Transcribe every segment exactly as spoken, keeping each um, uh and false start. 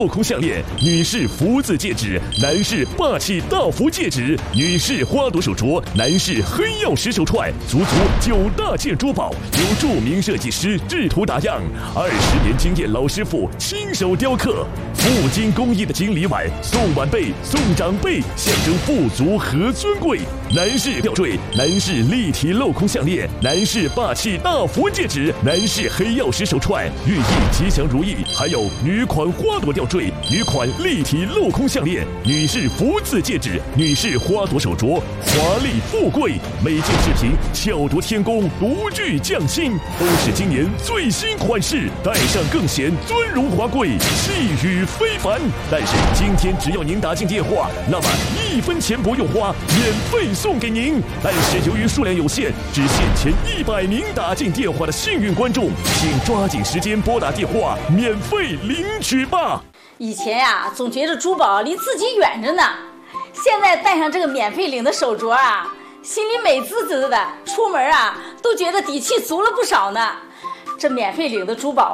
镂空项链，女士福字戒指，男士霸气大福戒指，女士花朵手镯，男士黑曜石手串，足足九大件珠宝，由著名设计师制图打样，二十年经验老师傅亲手雕刻，镀金工艺的锦鲤碗，送晚辈送长辈，象征富足和尊贵。男士吊坠，男士立体镂空项链，男士霸气大福戒指，男士黑曜石手串，寓意吉祥如意。还有女款花朵吊坠，女款立体镂空项链，女士福字戒指，女士花朵手镯，华丽富贵。每件饰品巧夺天工，独具匠心，都是今年最新款式，戴上更显尊荣华贵，气宇非凡。但是今天只要您打进电话，那么一分钱不用花，免费送给您。但是由于数量有限，只限前一百名打进电话的幸运观众，请抓紧时间拨打电话，免费领取吧。 以前呀、啊，总觉得珠宝离自己远着呢，现在戴上这个免费领的手镯啊，心里美滋滋的，出门啊都觉得底气足了不少呢。这免费领的珠宝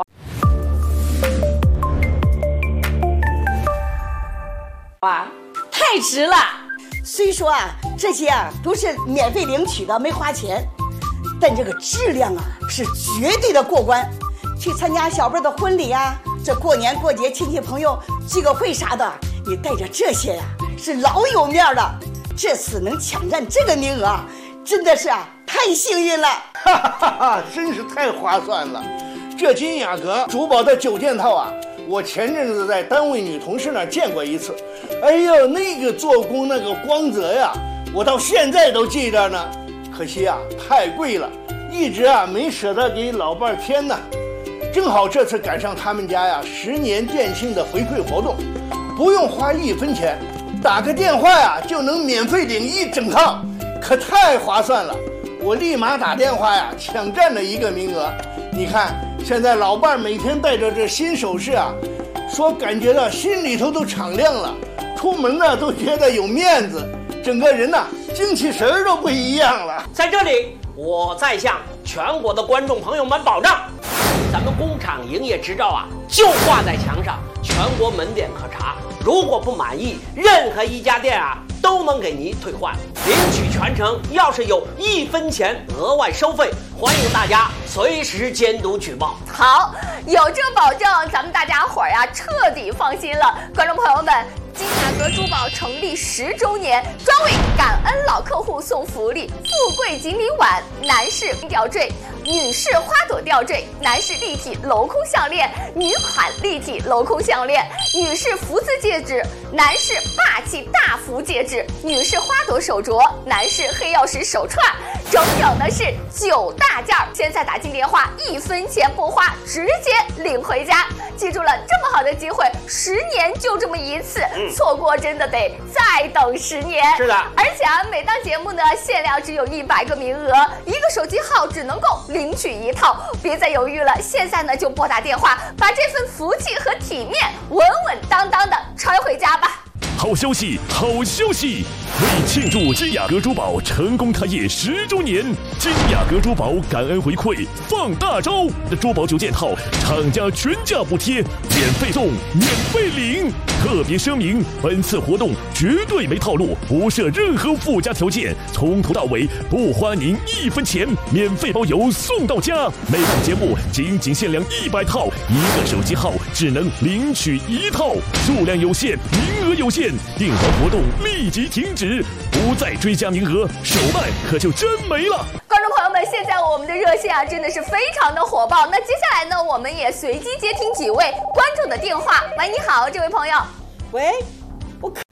啊，太值了。 虽说啊，这些啊都是免费领取的，没花钱，但这个质量啊是绝对的过关。去参加小辈的婚礼啊，这过年过节亲戚朋友聚个会啥的，你带着这些呀、啊，是老有面了。这次能抢占这个名额，真的是啊太幸运了， 哈哈哈，真是太划算了。这金雅阁珠宝的九件套啊，我前阵子在单位女同事那儿见过一次，哎呦，那个做工那个光泽呀，我到现在都记着呢。可惜啊，太贵了，一直啊没舍得给老伴儿添呢。正好这次赶上他们家呀十年店庆的回馈活动，不用花一分钱，打个电话呀就能免费领一整套，可太划算了。我立马打电话呀抢占了一个名额。你看现在老伴每天带着这新首饰啊，说感觉到心里头都敞亮了，出门呢都觉得有面子，整个人呢精气神儿都不一样了。 在这里我再向全国的观众朋友们保障，咱们工厂营业执照啊就挂在墙上，全国门店可查，如果不满意，任何一家店啊都能给您退换，领取全程要是有一分钱额外收费，欢迎大家随时监督举报。 好，有这保证，咱们大家伙儿呀彻底放心了。观众朋友们，金雅阁珠宝成立十周年，专为感恩老客户送福利，富贵锦鲤碗，男士吊坠，女士花朵吊坠，男士立体镂空项链，女款立体镂空项链，女士福字戒指，男士霸气大福戒指，女士花朵手镯，男士黑曜石手串，整整的是九大件。现在打进电话，一分钱不花，直接领回家。记住了，这么好的机会，十年就这么一次，嗯、错过真的得再等十年。 是的， 而且啊，每档节目呢限量只有一百个名额，一个手机号只能够领取一套，别再犹豫了，现在呢就拨打电话，把这份福气和体面稳稳当当的揣回家吧。 好消息，好消息！为庆祝金雅阁珠宝成功开业十周年，金雅阁珠宝感恩回馈放大招，珠宝九件套厂家全价补贴，免费送，免费领。特别声明，本次活动绝对没套路，不设任何附加条件，从头到尾不花您一分钱，免费包邮送到家。每档节目仅仅限量一百套，一个手机号只能领取一套，数量有限，名额有限，订单活动立即停止，不再追加名额，手办可就真没了。 观众朋友们，现在我们的热线啊真的是非常的火爆。那接下来呢，我们也随机接听几位观众的电话。喂，你好，这位朋友。 喂，我可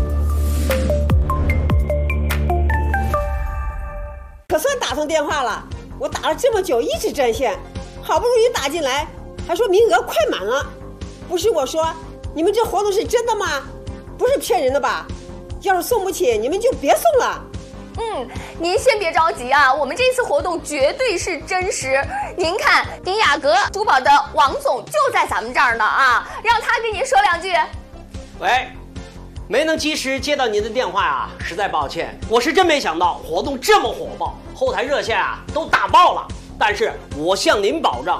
可算打通电话了。我打了这么久，一直占线，好不容易打进来，还说名额快满了。不是我说，你们这活动是真的吗？不是骗人的吧？要是送不起，你们就别送了。 嗯，您先别着急啊，我们这次活动绝对是真实。您看，金雅阁珠宝的王总就在咱们这儿呢啊，让他跟您说两句。 喂，没能及时接到您的电话啊，实在抱歉。我是真没想到活动这么火爆，后台热线啊都打爆了。但是我向您保证，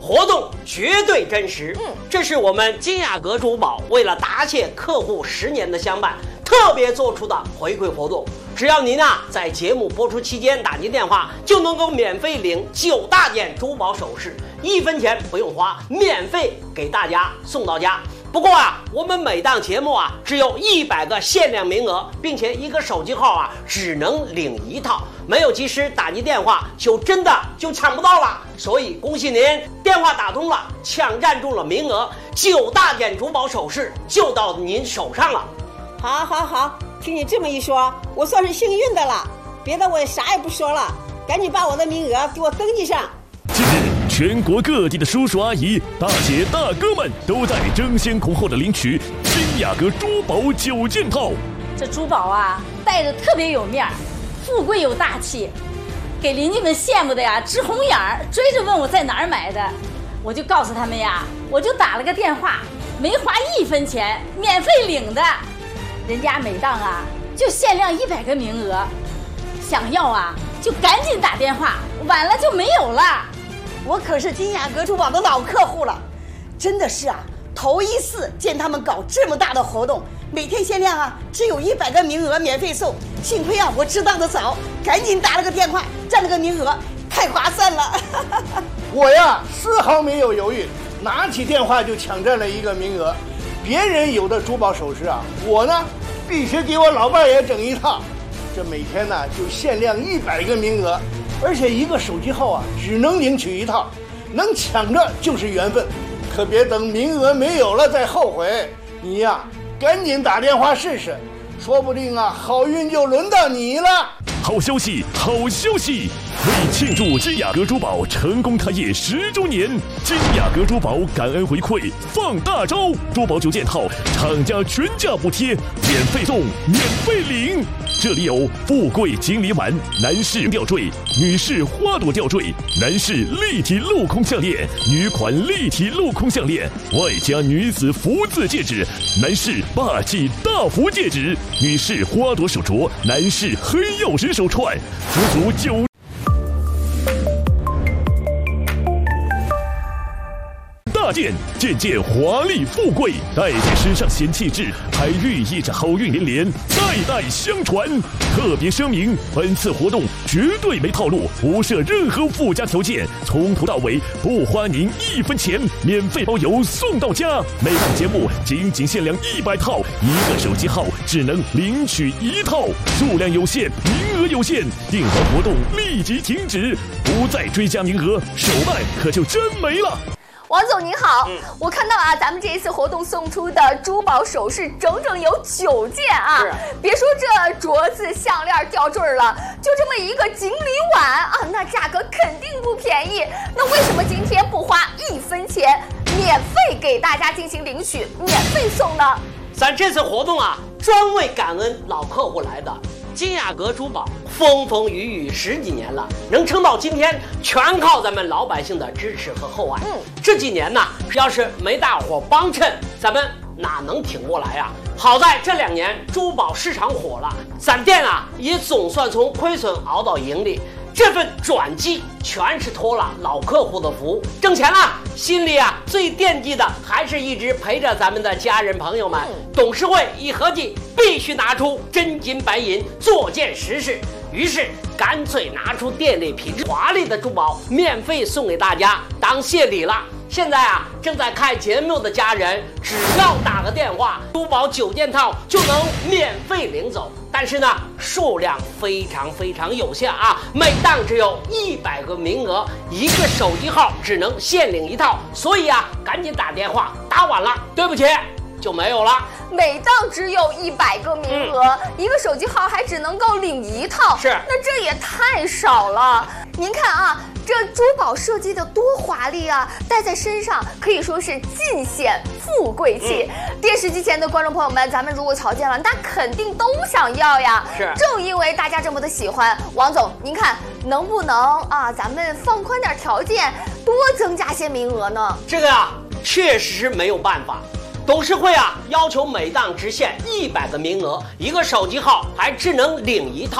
活动绝对真实。 嗯， 这是我们金雅阁珠宝为了答谢客户十年的相伴，特别做出的回馈活动。只要您啊在节目播出期间打进电话，就能够免费领九大件珠宝首饰，一分钱不用花，免费给大家送到家。不过啊，我们每档节目啊只有一百个限量名额，并且一个手机号啊只能领一套，没有及时打进电话就真的就抢不到了。所以恭喜您，电话打通了，抢占住了名额，九大件珠宝首饰就到您手上了。 好，好，好，听你这么一说，我算是幸运的了。别的我也啥也不说了，赶紧把我的名额给我登记上。 近日，全国各地的叔叔阿姨、大姐大哥们都在争先恐后的领取金雅阁珠宝九件套。 这珠宝啊，戴着特别有面儿，富贵又大气，给邻居们羡慕的呀直红眼儿，追着问我在哪儿买的。我就告诉他们呀，我就打了个电话，没花一分钱，免费领的。人家每档啊就限量一百个名额，想要啊就赶紧打电话，晚了就没有了。 我可是金雅阁珠宝的老客户了，真的是啊，头一次见他们搞这么大的活动，每天限量啊，只有一百个名额免费送。幸亏啊，我知道的早，赶紧打了个电话，占了个名额，太划算了。 我呀，丝毫没有犹豫，拿起电话就抢占了一个名额。别人有的珠宝首饰啊，我呢必须给我老伴也整一套。这每天呢就限量一百个名额，而且一个手机号啊只能领取一套，能抢着就是缘分，可别等名额没有了再后悔。你呀，赶紧打电话试试，说不定啊好运就轮到你了。 好消息，好消息！为庆祝金雅阁珠宝成功开业十周年，金雅阁珠宝感恩回馈放大招，珠宝九件套，厂家全价补贴，免费送，免费领。这里有富贵金梨丸、男士吊坠、女士花朵吊坠、男士立体镂空项链、女款立体镂空项链，外加女子福字戒指，男士霸气大福戒指，女士花朵手镯，男士黑曜石手串，足足九。大件件件华丽富贵，戴在身上显气质，还寓意着好运连连，代代相传。特别声明，本次活动绝对没套路，不设任何附加条件，从头到尾不花您一分钱，免费包邮送到家。每档节目仅仅限量一百套，一个手机号只能领取一套，数量有限，名额有限，订单活动立即停止，不再追加名额，手办可就真没了。 王总您好，嗯、我看到啊，咱们这一次活动送出的珠宝首饰整整有九件啊！别说这镯子、项链、吊坠了，就这么一个锦鲤碗啊，那价格肯定不便宜。那为什么今天不花一分钱，免费给大家进行领取，免费送呢？ 咱这次活动啊，专为感恩老客户来的。金雅阁珠宝风风雨雨十几年了，能撑到今天，全靠咱们老百姓的支持和厚爱。嗯，这几年呢，要是没大伙帮衬，咱们哪能挺过来啊？好在这两年珠宝市场火了，咱店啊也总算从亏损熬到盈利。这份转机全是托了老客户的福，挣钱了，心里啊最惦记的还是一直陪着咱们的家人朋友们。董事会一合计，必须拿出真金白银做件实事，于是干脆拿出店内品质华丽的珠宝，免费送给大家当谢礼了。现在啊，正在看节目的家人，只要打个电话，珠宝九件套就能免费领走。但是呢，数量非常非常有限啊，每档只有一百个名额，一个手机号只能限领一套，所以啊，赶紧打电话，打晚了，对不起，就没有了。 每档只有一百个名额、嗯，一个手机号还只能够领一套， 是， 那这也太少了。您看啊，这珠宝设计的多华丽啊，戴在身上可以说是尽显富贵气、嗯。电视机前的观众朋友们，咱们如果瞧见了，那肯定都想要呀。 是， 正因为大家这么的喜欢，王总，您看能不能啊，咱们放宽点条件，多增加些名额呢？ 这个啊，确实是没有办法。董事会啊，要求每档只限一百个名额，一个手机号还只能领一套。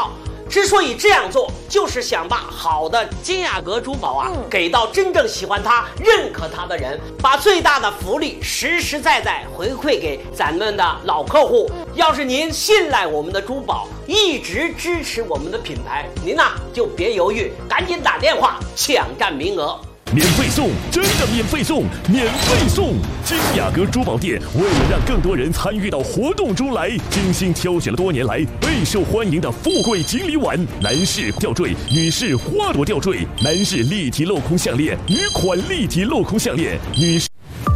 之所以这样做，就是想把好的金雅阁珠宝啊、嗯、给到真正喜欢它、认可它的人，把最大的福利实实在在回馈给咱们的老客户。要是您信赖我们的珠宝，一直支持我们的品牌，您呐、啊、就别犹豫，赶紧打电话抢占名额。 免费送，真的免费送，免费送！金雅阁珠宝店为了让更多人参与到活动中来，精心挑选了多年来备受欢迎的富贵锦鲤碗、男士吊坠、女士花朵吊坠、男士立体镂空项链、女款立体镂空项链、女士。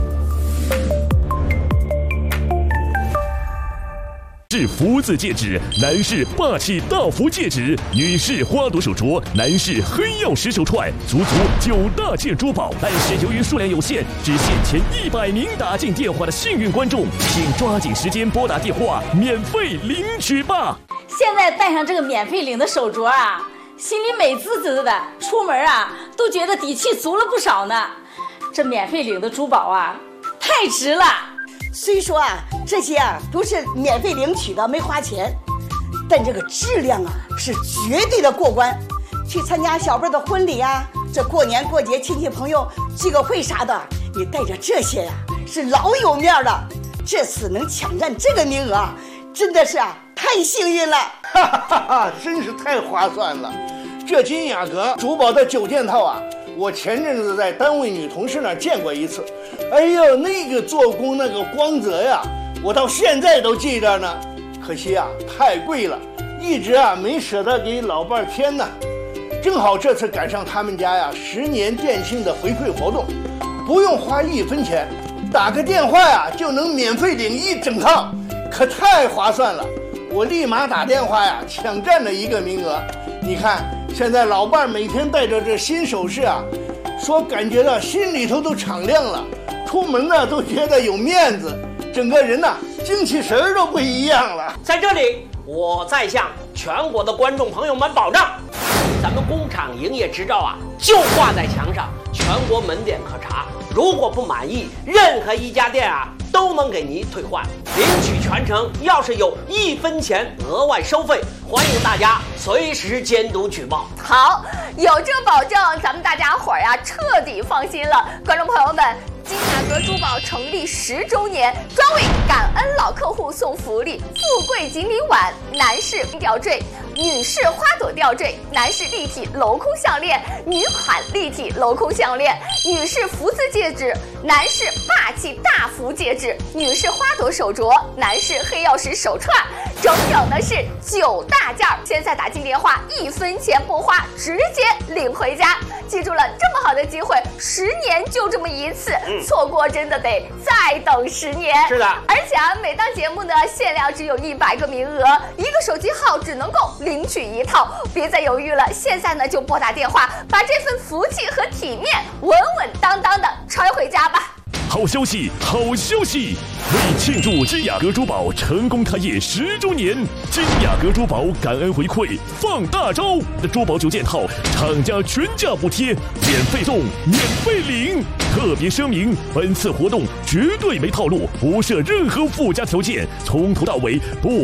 是福字戒指，男士霸气大福戒指，女士花朵手镯，男士黑曜石手串，足足九大件珠宝。但是由于数量有限，只限前一百名打进电话的幸运观众，请抓紧时间拨打电话，免费领取吧。 现在戴上这个免费领的手镯啊，心里美滋滋的，出门啊都觉得底气足了不少呢。这免费领的珠宝啊，太值了。 虽说啊，这些啊都是免费领取的，没花钱，但这个质量啊是绝对的过关。去参加小辈的婚礼啊，这过年过节亲戚朋友聚个会啥的，你带着这些呀、啊、是老有面了。这次能抢占这个名额，真的是啊太幸运了， 哈哈哈，真是太划算了。这金雅阁珠宝的九件套啊，我前阵子在单位女同事那儿见过一次，哎呦，那个做工那个光泽呀，我到现在都记着呢。可惜啊，太贵了，一直啊没舍得给老伴儿添呢。正好这次赶上他们家呀十年店庆的回馈活动，不用花一分钱，打个电话呀就能免费领一整套，可太划算了。我立马打电话呀抢占了一个名额。你看现在老伴儿每天带着这新首饰啊，说感觉到心里头都敞亮了，出门呢都觉得有面子，整个人呢精气神儿都不一样了。 在这里，我再向全国的观众朋友们保障，咱们工厂营业执照啊就挂在墙上，全国门店可查。如果不满意，任何一家店啊都能给您退换，领取全程要是有一分钱额外收费，欢迎大家随时监督举报。 好，有这保证，咱们大家伙儿呀彻底放心了。观众朋友们，金雅阁珠宝成立十周年，专为感恩老客户送福利：富贵锦鲤碗、男士吊坠、女士花朵吊坠、男士立体镂空项链、女款立体镂空项链、女士福字戒指、男士霸气大福戒指、女士花朵手镯、男士黑曜石手串，整整的是九大件儿。现在打进电话，一分钱不花，直接领回家。记住了，这么好的机会，十年就这么一次，嗯、错过真的得再等十年。 是的， 而且啊，每档节目呢限量只有一百个名额，一个手机号只能够领取一套，别再犹豫了，现在呢就拨打电话，把这份福气和体面稳稳当当的揣回家吧。 好消息，好消息！为庆祝金雅阁珠宝成功开业十周年，金雅阁珠宝感恩回馈放大招的珠宝九件套，厂家全价补贴，免费送，免费领。特别声明，本次活动绝对没套路，不设任何附加条件，从头到尾不。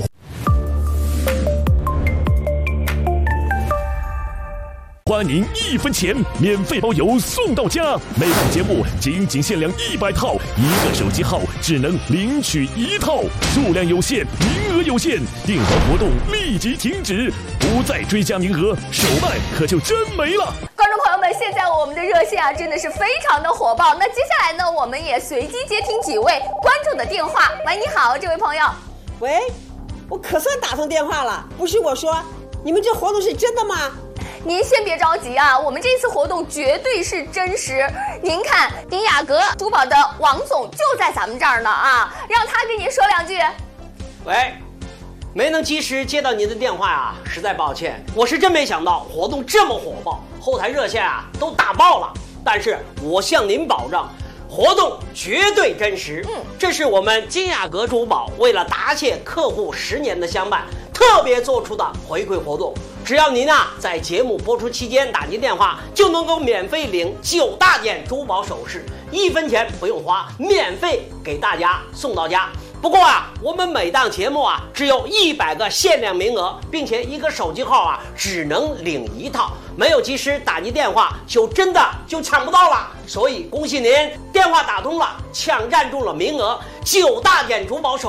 欢迎一分钱免费包邮送到家，每档节目仅仅限量一百套，一个手机号只能领取一套，数量有限，名额有限，订完活动立即停止，不再追加名额，手慢可就真没了。 观众朋友们，现在我们的热线啊真的是非常的火爆。那接下来呢，我们也随机接听几位观众的电话。喂，你好，这位朋友。 喂，我可算打通电话了，不是我说，你们这活动是真的吗？ 您先别着急啊，我们这次活动绝对是真实。您看，金雅阁珠宝的王总就在咱们这儿呢啊，让他跟您说两句。 喂，没能及时接到您的电话啊，实在抱歉。我是真没想到活动这么火爆，后台热线啊都打爆了。但是我向您保证，活动绝对真实。嗯，这是我们金雅阁珠宝为了答谢客户十年的相伴，特别做出的回馈活动。只要您啊在节目播出期间打进电话，就能够免费领九大件珠宝首饰，一分钱不用花，免费给大家送到家。 不过啊，我们每档节目啊只有一百个限量名额，并且一个手机号啊只能领一套，没有及时打进电话就真的就抢不到了。所以恭喜您，电话打通了，抢占住了名额，九大件珠宝首